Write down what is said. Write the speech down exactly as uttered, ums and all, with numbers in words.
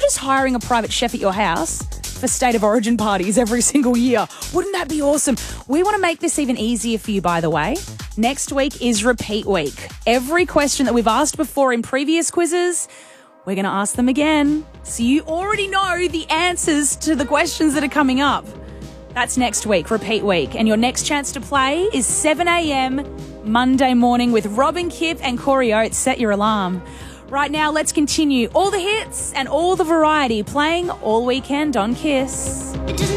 just hiring a private chef at your house for State of Origin parties every single year. Wouldn't that be awesome? We want to make this even easier for you, by the way. Next week is repeat week. Every question that we've asked before in previous quizzes, we're going to ask them again. So you already know the answers to the questions that are coming up. That's next week, repeat week. And your next chance to play is seven a.m. Monday morning with Robin Kipp and Corey Oates. Set your alarm. Right now, let's continue all the hits and all the variety playing all weekend on Kiss.